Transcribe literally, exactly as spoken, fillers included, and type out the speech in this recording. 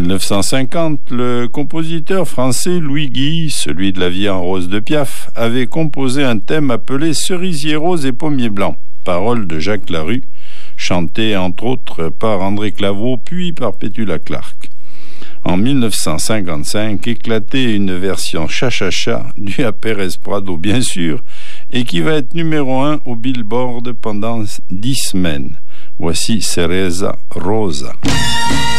neuf cent cinquante, le compositeur français Louis Guy, celui de La vie en rose de Piaf, avait composé un thème appelé Cerisier rose et pommier blanc, paroles de Jacques Larue, chanté entre autres par André Claveau puis par Petula Clark. En mille neuf cent cinquante-cinq, éclatait une version cha-cha-cha due à Pérez Prado bien sûr, et qui va être numéro un au Billboard pendant dix semaines. Voici Cereza Rosa.